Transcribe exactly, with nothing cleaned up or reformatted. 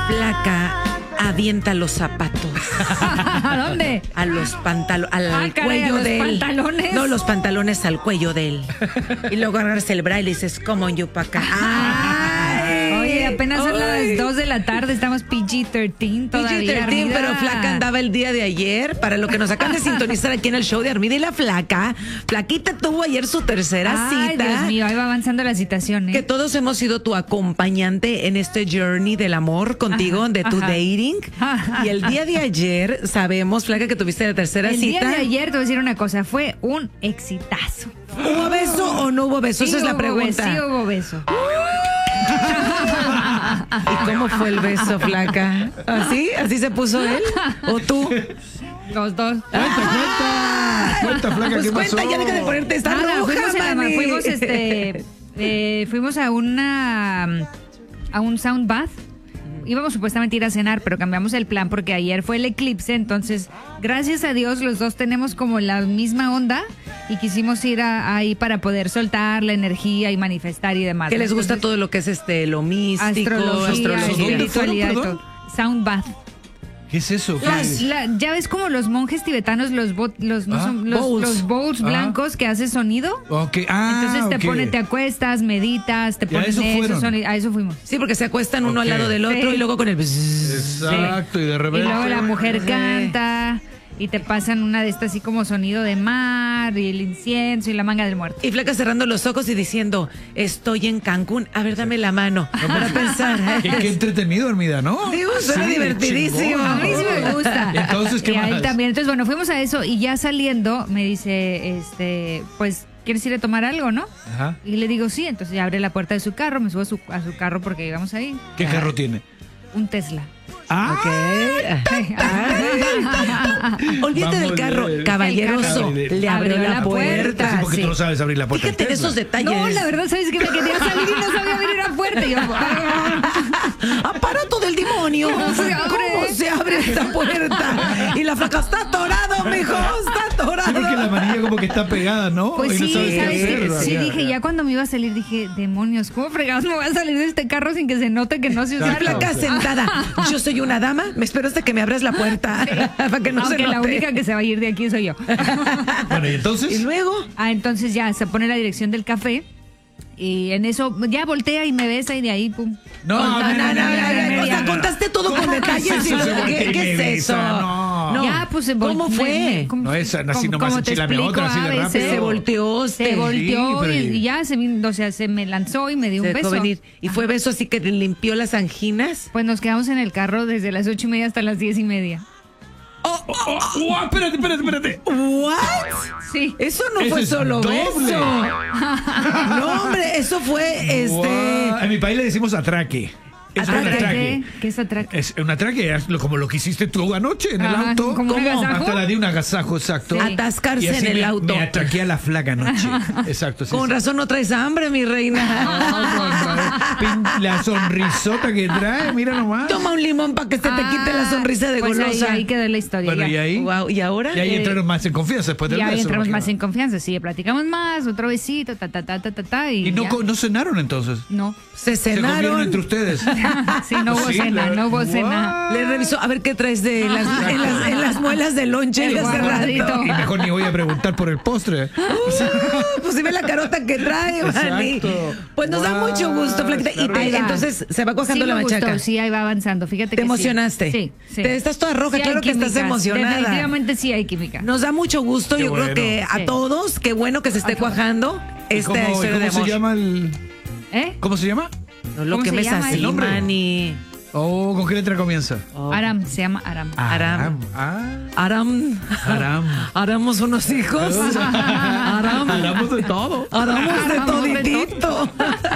Flaca avienta los zapatos. ¿A dónde? A los pantalones, al ah, caray, cuello ¿a los de él. pantalones? No, los pantalones al cuello de él. Y luego agarras el braille y dices, come on, you paca. Ay, oye, apenas son ay. las dos de la tarde, estamos P G trece todavía. P G trece, Armida. pero Flaca andaba el día de ayer. Para lo que nos acaban de sintonizar aquí en el show de Armida y la Flaca, Flaquita tuvo ayer su tercera Ay, cita. Dios mío, ahí va avanzando la citación, ¿eh? Que todos hemos sido tu acompañante en este journey del amor contigo, Ajá, de tu ajá. dating. Ajá. Y el día de ayer, sabemos, Flaca, que tuviste la tercera El cita. día de ayer, te voy a decir una cosa, fue un exitazo. ¿Hubo beso o no hubo beso? Sí Esa es la hubo pregunta. beso, sí hubo beso. ¿Y cómo fue el beso, Flaca? ¿Así? ¿Así se puso él? ¿O tú? Los dos. Cuenta, cuenta, Flaca, Pues ¿qué cuenta, pasó? ya deja de ponerte esta Nada, roja, fuimos, a, mani. fuimos, este, eh, fuimos a una a un sound bath. Íbamos supuestamente a ir a cenar, pero cambiamos el plan porque ayer fue el eclipse, entonces gracias a Dios los dos tenemos como la misma onda y quisimos ir a- ahí para poder soltar la energía y manifestar y demás. Que les gusta Entonces, todo lo que es este lo místico, astrología, astrología. ¿Dónde espiritualidad y fueron, todo. Sound bath. ¿Qué es eso? ¿Qué Las- es? la- ya ves como los monjes tibetanos, los bo- los, no Ah, son- los, bowls. los bowls Ah. blancos que hace sonido. Ok, ah, Entonces te ok. pone, te acuestas, meditas, te Y a ponen eso eso, fueron. sonido- a eso fuimos. Sí, porque se acuestan uno al Ok. lado del otro Sí. y luego con el... bzzz. Exacto, y de Y repente... luego la mujer Sí. canta y te pasan una de estas así como sonido de mar y el incienso y la manga del muerto. Y Flaca cerrando los ojos y diciendo, estoy en Cancún, a ver, dame la mano. Para pensar. Qué, qué entretenido, Armida, ¿no? Digo, suena Sí, divertidísimo. A mí sí me gusta. Entonces, ¿qué y a él más? también. Entonces, bueno, fuimos a eso y ya saliendo me dice, este, pues, ¿quieres ir a tomar algo, no? Ajá. Y le digo, sí. Entonces ya abre la puerta de su carro, me subo a su, a su carro porque íbamos ahí. ¿Qué carro tiene? Un Tesla. Ah, Olvídate del Vamos, carro, el- caballeroso. el carro. Le abrió, Abrió la la puerta. puerta. sí, porque sí. tú no sabes abrir la puerta. Fíjate del en esos Tesla. detalles. No, la verdad, ¿sabes que me quería salir y no sabía abrir la puerta? Y yo, Aparato del demonio. ¿Cómo se abre? ¿Cómo se abre esta puerta? Y la Flaca está atorado, mijo, está atorado. Sí, porque la manilla como que está pegada, ¿no? pues Y no sí, sabes qué ¿sabes hacer, qué? ¿verdad? Sí, dije, ya cuando me iba a salir, dije, demonios, ¿cómo fregados me voy a salir de este carro sin que se note que no sé La usarlo? Flaca sentada. Yo soy una dama, me espero hasta que me abras la puerta. Para que no Aunque se la note. única que se va a ir de aquí soy yo. Bueno, y Y entonces... luego, Ah, entonces ya se pone la dirección del café y en eso ya voltea y me besa y de ahí, pum. No, no, no, no, no, no, o sea, no. contaste todo con detalles. es eso? y luego, Se ¿Qué, voltea y qué me es eso? besa, no. Ya, pues se vol- ¿Cómo me- fue? me- ¿cómo- No es así cómo- nomás cómo te enchilame explico? otra, así de A veces rápido. Se volteó, Se se volteó pero y, y- y ya se, vino, o sea, se me lanzó y me dio un dejó beso. venir. Y fue beso así que le limpió las anginas. Pues nos quedamos en el carro desde las ocho y media hasta las diez y media. Oh, oh, oh, espérate, espérate, espérate. ¿What? Sí. Eso no Eso fue es solo doble. beso. No, hombre, eso fue este. Guau. En mi país le decimos atraque. Es un ¿Atraque? atraque. ¿Qué es atraque? Es un atraque, es lo- como lo que hiciste tú anoche en el Ajá, auto. como un ¿Cómo? agasajo. Hasta la di un agasajo, exacto. Sí. Atascarse Y así en el me, auto. Me atraqué a la flaca anoche. Exacto. Sí, Con sí. razón no traes hambre, mi reina. No, con la- la sonrisota que trae, mira nomás. Toma un limón para que se te quite la sonrisa de pues golosa. Ahí, ahí quedó la historia. Bueno, ya. y ahí. Wow, ¿y ahora? Y ahí Eh, entraron más en confianza después del Ya beso. entramos imagino. más en confianza, sí, platicamos más, otro besito, ta, ta, ta, ta, ta, ta, y, Y no, ya. co- no cenaron entonces. No. Se Se comieron cenaron. entre ustedes. Sí, no hubo Sí, cena, la- no hubo cena. Le revisó, a ver qué traes de las, en, las, en las muelas de lonche El de hace guardadito. rato. Y mejor ni voy a preguntar por el postre. Uh, pues si ve la carota que trae, Manny. Exacto. Pues nos da Wow, mucho gusto, Flaquita. Y claro. te- Ahí va. entonces se va cuajando Sí la me gustó, machaca. sí, ahí va avanzando, fíjate ¿Te que sí. emocionaste? Sí, sí. Te estás toda roja, Sí claro hay que estás química, emocionada. Definitivamente sí hay química. Nos da mucho gusto, Qué yo creo bueno. que a Sí. todos, qué bueno que se esté cuajando ¿Y esta cómo, y historia cómo de amor. se llama el. ¿Eh? ¿Cómo se llama? No lo ¿Cómo que se me llama así, el nombre? Manny. Oh, ¿con qué letra comienza? Oh. Aram, se llama Aram. Aram. Ah, Aram. Aram. Aramos unos hijos. Aram. Hablamos de todo. Aramos de Aramos de toditito.